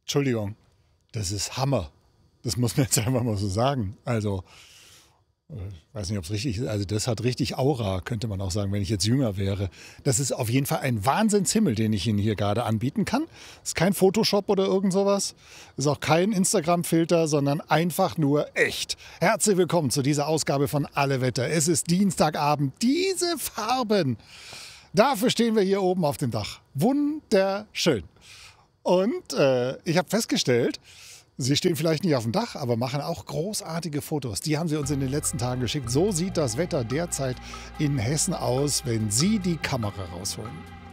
Entschuldigung, das ist Hammer. Das muss man jetzt einfach mal so sagen. Also, ich weiß nicht, ob es richtig ist. Also, das hat richtig Aura, könnte man auch sagen, wenn ich jetzt jünger wäre. Das ist auf jeden Fall ein Wahnsinnshimmel, den ich Ihnen hier gerade anbieten kann. Das ist kein Photoshop oder irgend sowas. Ist auch kein Instagram-Filter, sondern einfach nur echt. Herzlich willkommen zu dieser Ausgabe von Alle Wetter. Es ist Dienstagabend. Diese Farben. Dafür stehen wir hier oben auf dem Dach. Wunderschön. Und ich habe festgestellt, Sie stehen vielleicht nicht auf dem Dach, aber machen auch großartige Fotos. Die haben Sie uns in den letzten Tagen geschickt. So sieht das Wetter derzeit in Hessen aus, wenn Sie die Kamera rausholen.